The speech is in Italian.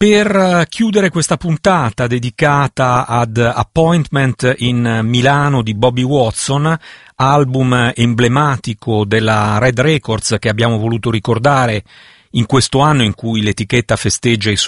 Per chiudere questa puntata dedicata ad Appointment in Milano di Bobby Watson, album emblematico della Red Records che abbiamo voluto ricordare in questo anno in cui l'etichetta festeggia i